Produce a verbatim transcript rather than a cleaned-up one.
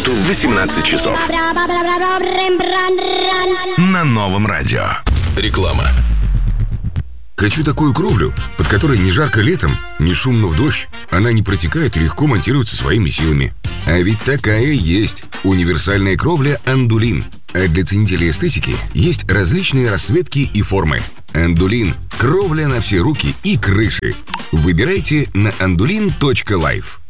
субботу в восемнадцать часов. На Новом радио. Реклама. Хочу такую кровлю, под которой не жарко летом, не шумно в дождь. Она не протекает и легко монтируется своими силами. А ведь такая есть. Универсальная кровля «Андулин». А для ценителей эстетики есть различные расцветки и формы. «Андулин» – кровля на все руки и крыши. Выбирайте на андулин точка лайф.